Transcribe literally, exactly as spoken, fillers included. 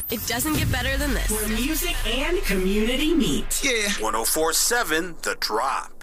It doesn't get better than this. Where music and community meet. Yeah. one oh four point seven The Drop.